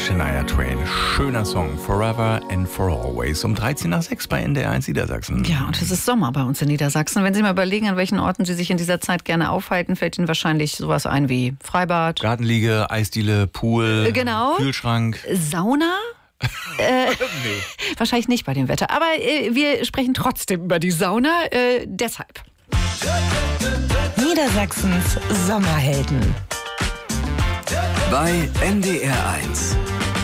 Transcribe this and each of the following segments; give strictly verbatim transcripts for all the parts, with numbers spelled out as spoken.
Shania Twain. Schöner Song. Forever and for always. Um dreizehn nach sechs bei N D R eins Niedersachsen. Ja, und es ist Sommer bei uns in Niedersachsen. Wenn Sie mal überlegen, an welchen Orten Sie sich in dieser Zeit gerne aufhalten, fällt Ihnen wahrscheinlich sowas ein wie Freibad, Gartenliege, Eisdiele, Pool, genau. Kühlschrank. Sauna? äh, Nee. Wahrscheinlich nicht bei dem Wetter. Aber äh, wir sprechen trotzdem über die Sauna. Äh, deshalb. Niedersachsens Sommerhelden. Bei N D R eins.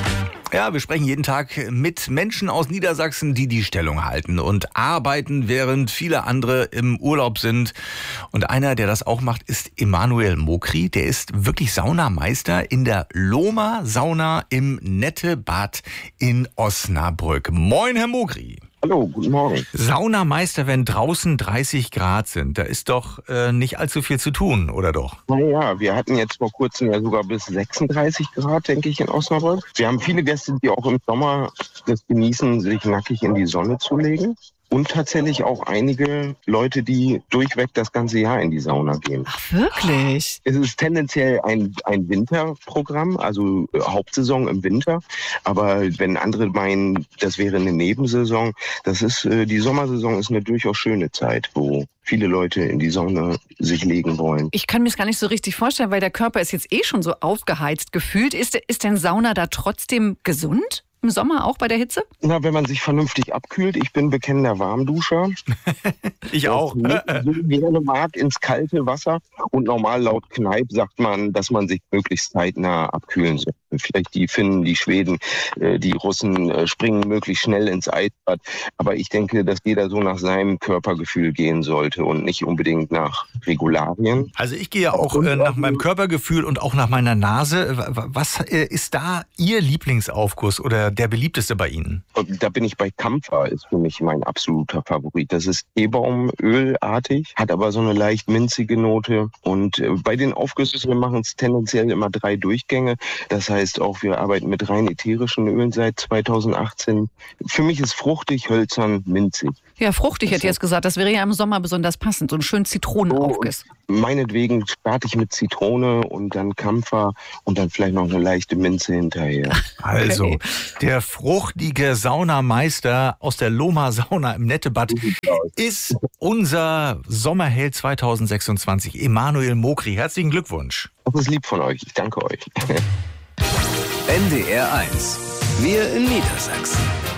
Ja, wir sprechen jeden Tag mit Menschen aus Niedersachsen, die die Stellung halten und arbeiten, während viele andere im Urlaub sind. Und einer, der das auch macht, ist Emanuel Mokri. Der ist wirklich Saunameister in der Loma Sauna im Nettebad in Osnabrück. Moin, Herr Mokri. Hallo, guten Morgen. Saunameister, wenn draußen dreißig Grad sind, da ist doch äh, nicht allzu viel zu tun, oder doch? Naja, wir hatten jetzt vor kurzem ja sogar bis sechsunddreißig Grad, denke ich, in Osnabrück. Wir haben viele Gäste, die auch im Sommer das genießen, sich nackig in die Sonne zu legen. Und tatsächlich auch einige Leute, die durchweg das ganze Jahr in die Sauna gehen. Ach, wirklich? Es ist tendenziell ein, ein Winterprogramm, also äh, Hauptsaison im Winter. Aber wenn andere meinen, das wäre eine Nebensaison, das ist, äh, die Sommersaison ist eine durchaus schöne Zeit, wo viele Leute in die Sauna sich legen wollen. Ich kann mir das gar nicht so richtig vorstellen, weil der Körper ist jetzt eh schon so aufgeheizt gefühlt. Ist, ist denn Sauna da trotzdem gesund? Im Sommer auch bei der Hitze? Na, wenn man sich vernünftig abkühlt. Ich bin bekennender Warmduscher. Ich auch. So gerne mag ins kalte Wasser. Und normal laut Kneipp sagt man, dass man sich möglichst zeitnah abkühlen soll. Vielleicht die Finnen, die Schweden, die Russen springen möglichst schnell ins Eisbad. Aber ich denke, dass jeder so nach seinem Körpergefühl gehen sollte und nicht unbedingt nach Regularien. Also ich gehe auch äh, nach meinem Körpergefühl und auch nach meiner Nase. Was äh, ist da Ihr Lieblingsaufguss oder der beliebteste bei Ihnen? Da bin ich bei Kampfer, ist für mich mein absoluter Favorit. Das ist Teebaumölartig, hat aber so eine leicht minzige Note. Und äh, bei den Aufgüssen, wir machen es tendenziell immer drei Durchgänge. Das heißt auch, wir arbeiten mit rein ätherischen Ölen seit zweitausendachtzehn. Für mich ist fruchtig, hölzern, minzig. Ja, fruchtig hätte ich jetzt gesagt. Das wäre ja im Sommer besonders passend. So einen schönen Zitronenaufguss. Oh, meinetwegen starte ich mit Zitrone und dann Kampfer und dann vielleicht noch eine leichte Minze hinterher. Also, Okay. der fruchtige Saunameister aus der Loma Sauna im Nettebad ist unser Sommerheld zweitausendsechsundzwanzig, Emanuel Mokri. Herzlichen Glückwunsch. Das ist lieb von euch. Ich danke euch. N D R eins. Wir in Niedersachsen.